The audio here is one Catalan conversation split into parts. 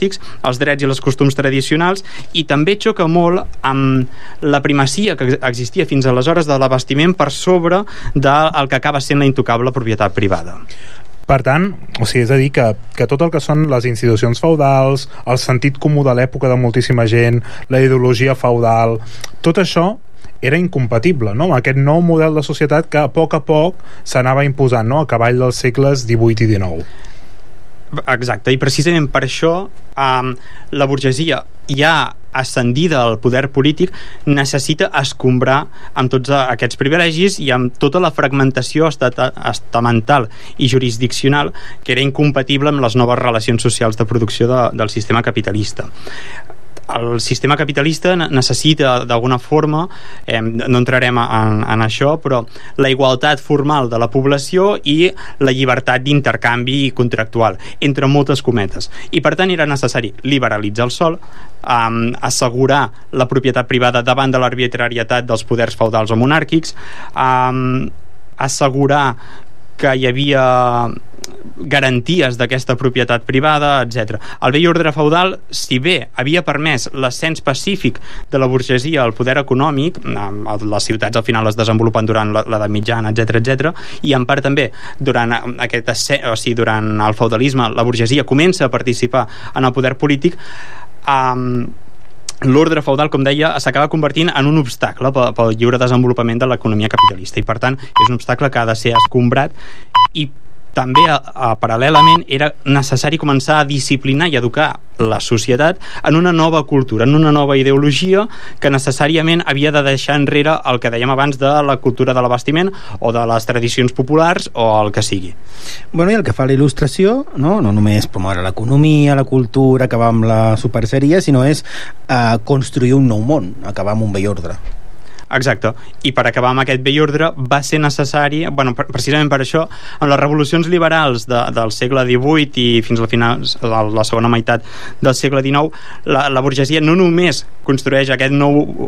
monàrquics, els drets i els costums tradicionals, i també xoca molt amb la primacia que existia fins aleshores de l'abastiment per sobre del que acaba sent la intocable propietat privada. Per tant, o sigui, és a dir que tot el que són les institucions feudals, el sentit comú de l'època de moltíssima gent, la ideologia feudal, tot això era incompatible, no?, amb aquest nou model de societat que a poc s'anava imposant, no?, a cavall dels segles XVIII i XIX. Exacte, i precisament per això la burgesia ja ascendida al poder polític necessita escombrar amb tots aquests privilegis i amb tota la fragmentació estamental i jurisdiccional que era incompatible amb les noves relacions socials de producció del sistema capitalista. El sistema capitalista necessita d'alguna forma, no entrarem en això, però la igualtat formal de la població i la llibertat d'intercanvi contractual, entre moltes cometes, i per tant era necessari liberalitzar el sòl, assegurar la propietat privada davant de l'arbitrarietat dels poders feudals o monàrquics, assegurar que hi havia garanties d'aquesta propietat privada, etc. El vell ordre feudal, si bé havia permès l'ascens pacífic de la burgesia al poder econòmic, les ciutats al final es desenvolupen durant l'edat mitjana, etc., i en part també durant durant el feudalisme la burgesia comença a participar en el poder polític, l'ordre feudal, com deia, s'acaba convertint en un obstacle pel lliure desenvolupament de l'economia capitalista, i per tant és un obstacle que ha de ser escombrat. I també paral·lelament era necessari començar a disciplinar i educar la societat en una nova cultura, en una nova ideologia que necessàriament havia de deixar enrere el que dèiem abans de la cultura de l'abastiment o de les tradicions populars o el que sigui. Bueno, i el que fa la il·lustració, no només promoure l'economia, la cultura, acabar amb la superseria, sinó és construir un nou món, acabar amb un vell ordre. Exacte, i per acabar amb aquest vell ordre va ser necessari, precisament per això, amb les revolucions liberals del segle XVIII i fins al final, la segona meitat del segle XIX, la burgesia no només construeix aquest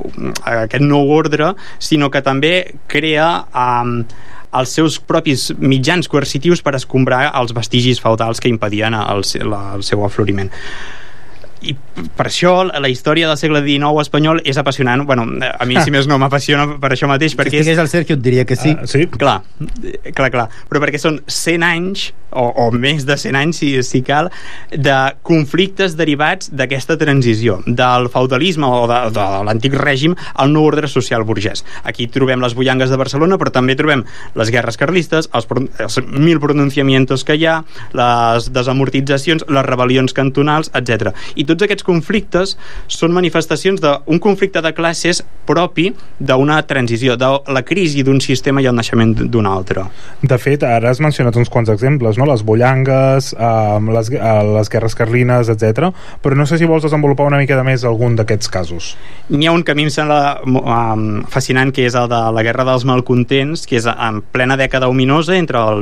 nou ordre, sinó que també crea els seus propis mitjans coercitius per escombrar els vestigis feudals que impedien el seu afloriment. I per això la història del segle XIX espanyol és apassionant. A mi, si més no, m'apassiona per això mateix, perquè si estigués el Sergio et diria que sí. Sí? Clar, però perquè són 100 anys o més de 100 anys, si cal, de conflictes derivats d'aquesta transició del feudalisme o de l'antic règim al nou ordre social burgès. Aquí trobem les bullangues de Barcelona, però també trobem les guerres carlistes, els 1000 pronunciamientos que hi ha, les desamortitzacions, les rebel·lions cantonals, etc. I tots aquests conflictes són manifestacions d'un conflicte de classes propi d'una transició, de la crisi d'un sistema i el naixement d'un altre. De fet, ara has mencionat uns quants exemples, no? Les bullangues, les guerres carlines, etc. Però no sé si vols desenvolupar una mica de més algun d'aquests casos. N'hi ha un que a mi em sembla fascinant, que és el de la Guerra dels Malcontents, que és en plena dècada ominosa, entre el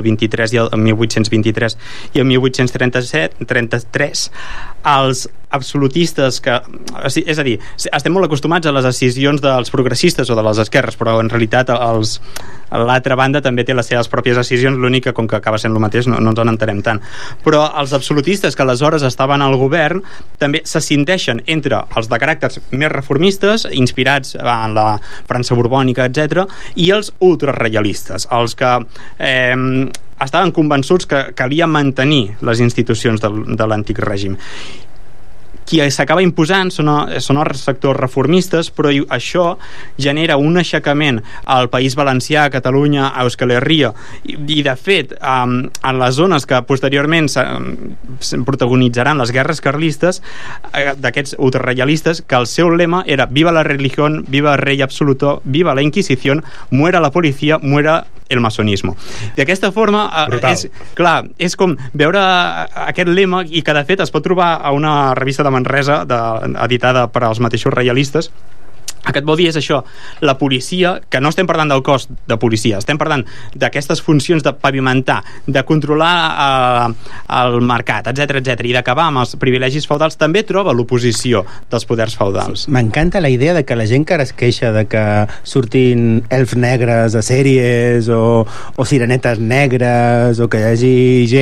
1823 i el 1833. Els absolutistes és a dir, estem molt acostumats a les decisions dels progressistes o de les esquerres, però en realitat l'altra banda també té les seves pròpies decisions, l'únic que com que acaba sent el mateix no ens en entenem tant. Però els absolutistes que aleshores estaven al govern també se cinteixen entre els de caràcters més reformistes, inspirats en la França borbònica, etc., i els ultrareialistes, els que estaven convençuts que calia mantenir les institucions de l'antic règim. Qui s'acaba imposant són els sectors reformistes, però això genera un aixecament al País Valencià, a Catalunya, a Euskal Herria, i de fet en les zones que posteriorment protagonitzaran les guerres carlistes, d'aquests ultrareialistes, que el seu lema era viva la religión, viva el rey absoluto, viva la inquisición, muera la policía, muera el masonismo. D'aquesta forma és com veure aquest lema, i que de fet es pot trobar a una revista de Manresa editada per als mateixos reialistes. El que et vol dir és això, la policia, que no estem parlant del cos de policia, estem parlant d'aquestes funcions de pavimentar, de controlar el mercat, etc., i d'acabar amb els privilegis feudals, també troba l'oposició dels poders feudals. M'encanta la idea de que la gent que ara es queixa de que surtin elfs negres a sèries o sirenetes negres o que hi hagi gent